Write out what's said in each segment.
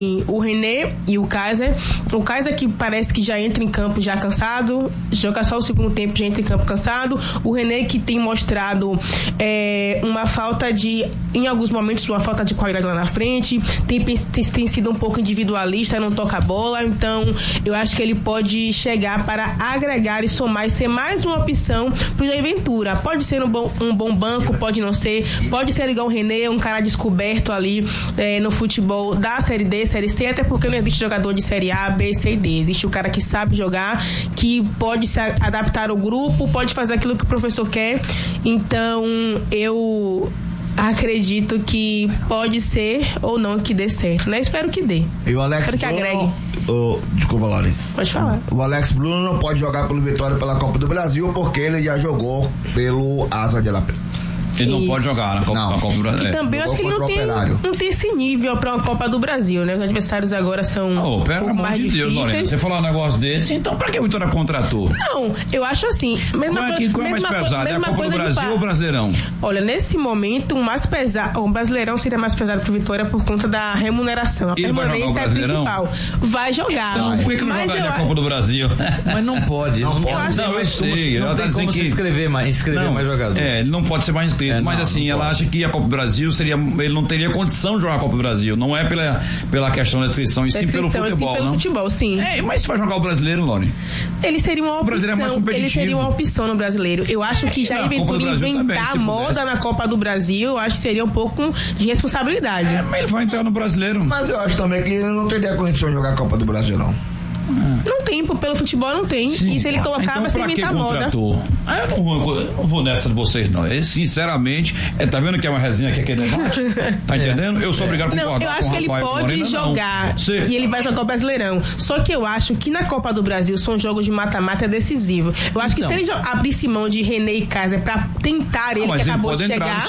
o René e o Kaiser que parece que já entra em campo já cansado, joga só o segundo tempo, já entra em campo cansado. O René que tem mostrado uma falta de, em alguns momentos, uma falta de qualidade lá na frente, tem sido um pouco individualista, não toca a bola, então eu acho que ele pode chegar para agregar e somar e ser mais uma opção pro Jair Ventura. Pode ser um bom banco, pode não ser, pode ser igual o René, um cara descoberto ali no futebol da Série D, Série C, até porque não existe jogador de Série A, B, C e D. Existe o cara que sabe jogar, que pode se adaptar ao grupo, pode fazer aquilo que o professor quer. Então, eu acredito que pode ser ou não que dê certo, né? Espero que dê. E o Alex Espero que agregue. Desculpa, Lori. Pode falar. O Alex Bruno não pode jogar pelo Vitória pela Copa do Brasil porque ele já jogou pelo Asa de La Plata. Ele não pode jogar na Copa do Brasil. E também eu acho que ele não tem esse nível para uma Copa do Brasil, né? Os adversários agora são pelo amor de Deus, Lorena, você falar um negócio desse, então pra que a Vitória contratou? Não, eu acho assim, qual é mais pesado? É a Copa do Brasil ou o Brasileirão? Olha, nesse momento, o Brasileirão seria mais pesado pro Vitória por conta da remuneração. A permanência é a principal. Vai jogar. Então, por que não jogaria a Copa do Brasil? Mas não pode. Não sei. Não tem como se inscrever mais jogador. Ele não pode ser mais inscrito. Mas ela acha que a Copa do Brasil ele não teria condição de jogar a Copa do Brasil. Não é pela questão da inscrição, e sim pelo futebol, pelo futebol, sim. Mas se vai jogar o brasileiro, Loni? Ele seria uma opção. É mais competitivo. Ele seria uma opção no brasileiro. Eu acho que Jair Ventura inventar moda na Copa do Brasil, eu acho que seria um pouco de responsabilidade. Mas ele vai entrar no brasileiro. Mas eu acho também que ele não teria condição de jogar a Copa do Brasil, não. Não tem, pelo futebol não tem. Sim. E se ele colocar, vai ser inventar moda. Eu não vou nessa de vocês, não. Sinceramente, tá vendo que é uma resenha aqui debate? Tá entendendo? Eu sou obrigado a concordar. Não, eu acho que ele pode jogar e ele vai jogar o Brasileirão. Só que eu acho que na Copa do Brasil são jogos de mata-mata decisivo. Eu acho que se ele abrisse mão de René e Kaiser pra tentar ele que acabou de chegar,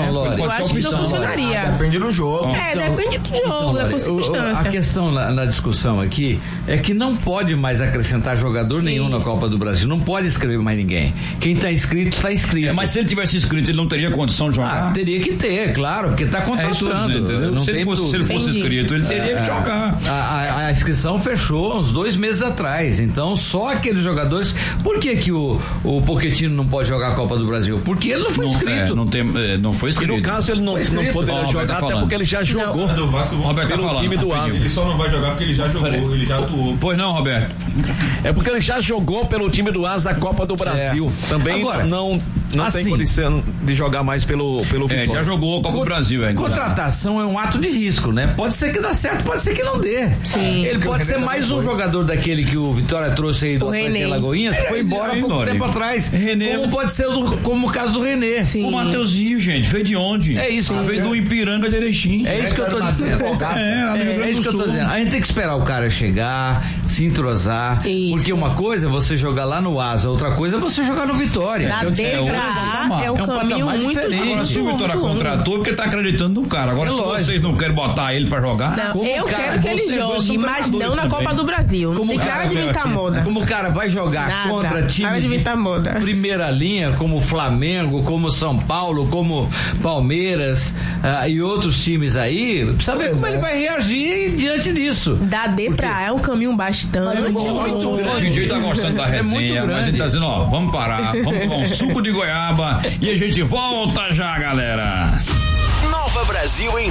eu acho que não funcionaria. Depende do jogo. Depende do jogo, da circunstância. A questão na discussão aqui é que não pode mais acrescentar jogador nenhum na Copa do Brasil. Não pode inscrever mais ninguém. Quem está inscrito, está inscrito. Mas se ele tivesse inscrito, ele não teria condição de jogar? Teria que ter, claro, porque está contratando. Se ele fosse inscrito, ele teria que jogar. A inscrição fechou uns 2 meses atrás. Então, só aqueles jogadores. Por que o Pochettino não pode jogar a Copa do Brasil? Porque ele não foi inscrito. Não foi inscrito. E no caso, ele não poderia jogar, até porque ele já jogou pelo time do Asa. Ele só não vai jogar porque ele já jogou, ele já atuou. Pois não, Roberto? É porque ele já jogou pelo time do Asa a Copa do Brasil. Também agora, não tem condição de jogar mais pelo Vitória. Já jogou a Copa do Brasil. Contratação é um ato de risco, né? Pode ser que dá certo, pode ser que não dê. Sim. Ele pode ser mais um jogador daquele que o Vitória trouxe aí do Atlético de Lagoinhas, que foi embora há pouco tempo atrás. Como pode ser como o caso do René. Sim. O Mateuzinho, gente, veio de onde? É isso. Veio do Ipiranga de Erechim. É isso que eu tô dizendo. É isso que eu tô dizendo. A gente tem que esperar o cara chegar, se entrosar. Isso. Porque uma coisa é você jogar lá no Asa, outra coisa é você jogar no Vitória. É um caminho muito diferente. Agora, se o Vitória contratou, porque tá acreditando no cara. Agora, se vocês não querem botar ele pra jogar... Eu quero que ele jogue, mas não na Copa do Brasil. Não tem cara de inventar moda. Como o cara vai jogar contra times de primeira linha, como Flamengo, como São Paulo, como Palmeiras e outros times aí, precisa ver como ele vai reagir diante disso. Da D pra A é um caminho bastante longo. O DJ tá gostando da resenha, mas ele tá dizendo, vamos parar, vamos tomar um suco de goiaba e a gente volta já, galera. Nova Brasil em